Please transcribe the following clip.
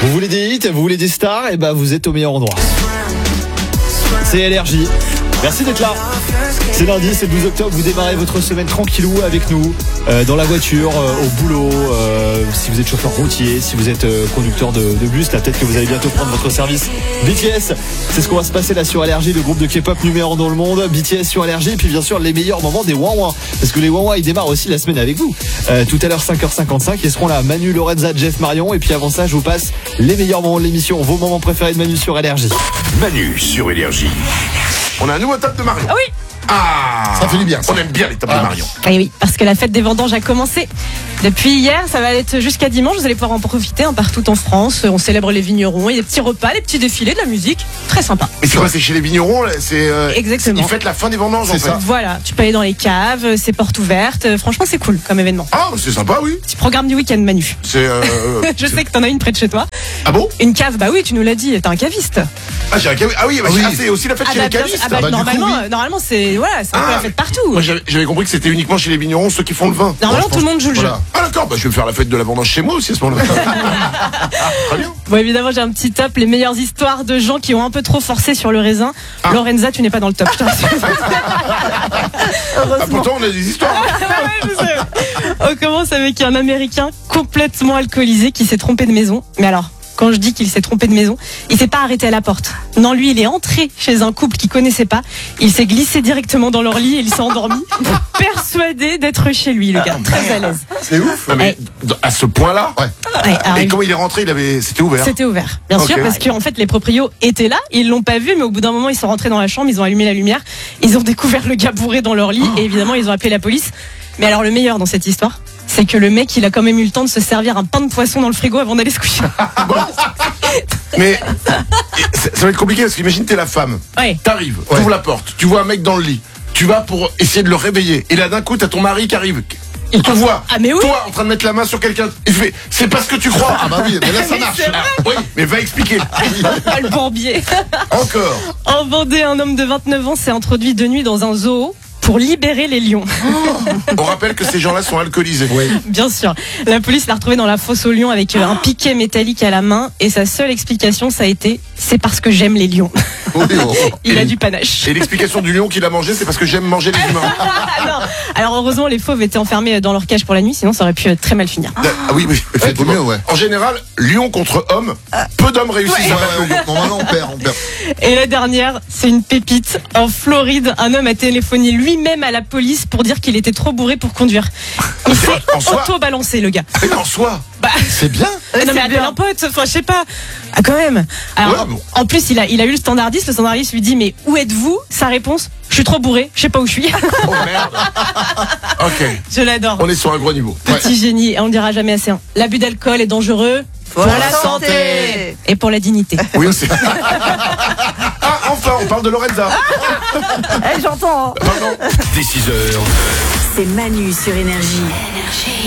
Vous voulez des hits, vous voulez des stars, et vous êtes au meilleur endroit. C'est LRJ. Merci d'être là. C'est lundi, c'est le 12 octobre, vous démarrez votre semaine tranquillou avec nous, dans la voiture, au boulot, si vous êtes chauffeur routier, si vous êtes conducteur de bus, là peut-être que vous allez bientôt prendre votre service. BTS, c'est ce qu'on va se passer là sur LRJ, le groupe de K-pop numéro 1 dans le monde. BTS sur LRJ, et puis bien sûr les meilleurs moments des Wanwan, parce que les Wanwan ils démarrent aussi la semaine avec vous. Tout à l'heure 5h55, ils seront là, Manu, Lorenza, Jeff, Marion, et puis avant ça je vous passe les meilleurs moments de l'émission, vos moments préférés de Manu sur LRJ. Manu sur LRJ. On a un nouveau top de Marion. Ah oui. Ah, ça fait du bien. On aime bien les tops de Marion. Oui, parce que la fête des vendanges a commencé depuis hier. Ça va être jusqu'à dimanche. Vous allez pouvoir en profiter partout en France. On célèbre les vignerons. Il y a des petits repas, des petits défilés, de la musique. Très sympa. Mais c'est quoi, c'est chez les vignerons là, Exactement. Ils fêtent la fin des vendanges en fait. Ça. Voilà, tu peux aller dans les caves, c'est portes ouvertes. Franchement, c'est cool comme événement. Ah, c'est sympa, oui. Petit programme du week-end, Manu. C'est. Je sais que t'en as une près de chez toi. Ah bon? Une cave, bah oui, tu nous l'as dit. T'es un caviste. Ah, j'ai un cave. Ah oui, oui. c'est aussi la fête chez les cavistes. Ah bah, du coup, normalement, c'est un peu la fête partout. Moi, j'avais compris que c'était uniquement chez les vignerons, ceux qui font le vin. Normalement, tout le monde joue le jeu. Voilà. Ah d'accord, je vais me faire la fête de la vendange chez moi aussi à ce moment-là. Très bien. Bon, évidemment, j'ai un petit top. Les meilleures histoires de gens qui ont un peu trop forcé sur le raisin. Lorenza, tu n'es pas dans le top. Je te rassure. Ah, pourtant, on a des histoires. Ouais, je sais. On commence avec un Américain complètement alcoolisé qui s'est trompé de maison. Mais alors, quand je dis qu'il s'est trompé de maison, il s'est pas arrêté à la porte. Non, lui, il est entré chez un couple qu'il connaissait pas. Il s'est glissé directement dans leur lit et il s'est endormi, persuadé d'être chez lui, le gars, très à l'aise. C'est ouf. Non, mais à ce point-là. Ouais. Ouais, alors, Et comment il est rentré, c'était ouvert. C'était ouvert, bien Ok. sûr, parce qu'en fait, les proprios étaient là, ils l'ont pas vu, mais au bout d'un moment, ils sont rentrés dans la chambre, ils ont allumé la lumière, ils ont découvert le gars bourré dans leur lit, et évidemment, ils ont appelé la police. Mais alors, le meilleur dans cette histoire, c'est que le mec, il a quand même eu le temps de se servir un pain de poisson dans le frigo avant d'aller se coucher. Mais ça va être compliqué parce qu'imagine t'es la femme. Ouais. T'arrives, t'ouvres la porte, tu vois un mec dans le lit, tu vas pour essayer de le réveiller, et là d'un coup t'as ton mari qui arrive. Il te voit, Ah, mais oui. toi en train de mettre la main sur quelqu'un, il fait c'est parce que tu crois. Ah bah oui, mais là ça Mais marche. c'est vrai. Oui, mais va expliquer. Ah, le bourbier. Encore. En Vendée, un homme de 29 ans s'est introduit de nuit dans un zoo pour libérer les lions. On rappelle que ces gens-là sont alcoolisés. Oui. Bien sûr. La police l'a retrouvé dans la fosse aux lions avec un piquet métallique à la main et sa seule explication, ça a été « c'est parce que j'aime les lions Oui, oh. ». Il a du panache. Et l'explication du lion qu'il a mangé, c'est parce que j'aime manger les humains. Ah non. Alors heureusement, les fauves étaient enfermés dans leur cage pour la nuit, sinon ça aurait pu très mal finir. Ah oui, Vaut mieux, ouais. En général, lion contre homme, peu d'hommes réussissent à battre le lion. Normalement on perd. Et la dernière, c'est une pépite. En Floride, un homme a téléphoné lui-même à la police pour dire qu'il était trop bourré pour conduire. Il s'est En soi. auto-balancé, le gars. Mais en soi, C'est bien. Non mais appelle un pote, enfin je sais pas. Ah quand même. Alors, Ouais, bon. en plus il a eu le standardiste lui dit mais où êtes-vous? Sa réponse, je suis trop bourré, je sais pas où je suis. oh merde. Ok, Je l'adore. on est sur un gros niveau. Petit génie, et on ne dira jamais assez. L'abus d'alcool est dangereux Pour la santé. et pour la dignité. Oui, aussi. Ah, enfin, on parle de Lorenza. J'entends. Pardon. Dès 6h, C'est Manu sur Énergie.